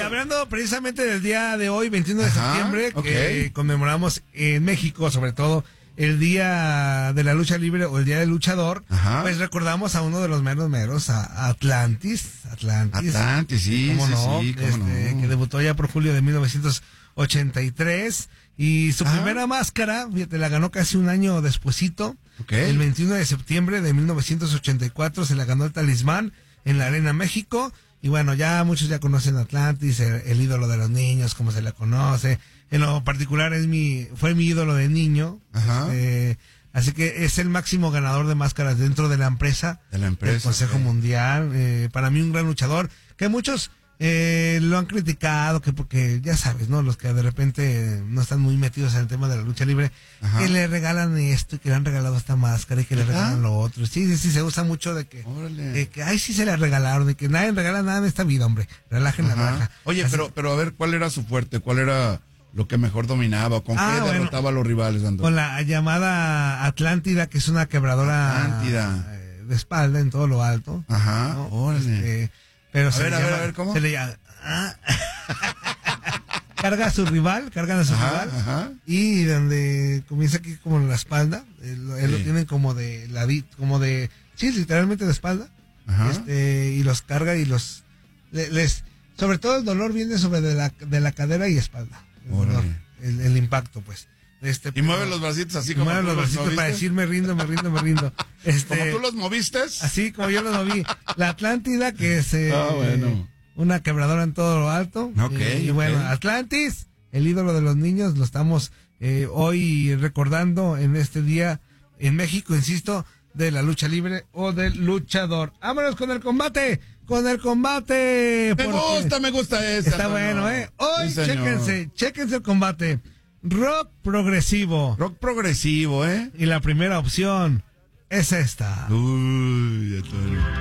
hablando precisamente del día de hoy, 21 de septiembre, que conmemoramos en México, sobre todo, el Día de la Lucha Libre o el Día del Luchador, pues recordamos a uno de los meros, a Atlantis. Atlantis, sí, ¿Cómo sí, no? sí, cómo no. Que debutó ya por julio de 1983. Y su primera máscara, fíjate, la ganó casi un año despuesito. El 21 de septiembre de 1984 se la ganó el Talismán en la Arena México. Y bueno, ya muchos ya conocen a Atlantis, el ídolo de los niños, como se la conoce. En lo particular fue mi ídolo de niño. Así que es el máximo ganador de máscaras dentro de la empresa. Del Consejo Mundial. Para mí un gran luchador, que muchos lo han criticado, que porque ya sabes, ¿no? Los que de repente no están muy metidos en el tema de la lucha libre, que le regalan esto y que le han regalado esta máscara y que le regalan lo otro. Sí, se usa mucho de que ay, sí se la regalaron, de que nadie regala nada en esta vida, hombre. Relajen la raja. Oye, pero a ver, ¿cuál era su fuerte? ¿Cuál era lo que mejor dominaba? ¿Con qué derrotaba a los rivales, Andor? Con la llamada Atlántida, que es una quebradora de espalda en todo lo alto. ¿No? Órale. Pero a ver, ¿cómo? Se le llama, cargan a su rival, y donde comienza aquí como en la espalda, él lo tienen como de sí, literalmente de espalda, y los carga y sobre todo el dolor viene sobre de la cadera y espalda, el impacto, pues. Y mueve los bracitos así como mueve los bracitos para decir me rindo. ¿Como tú los moviste? Así como yo los moví. La Atlántida, que es una quebradora en todo lo alto. Y bueno, Atlantis, el ídolo de los niños, lo estamos hoy recordando en este día en México, insisto, de la lucha libre o del luchador. ¡Vámonos con el combate! Me gusta esta. Está bueno, Hoy, sí, chéquense el combate. Rock progresivo, Y la primera opción es esta. Uy, ya está.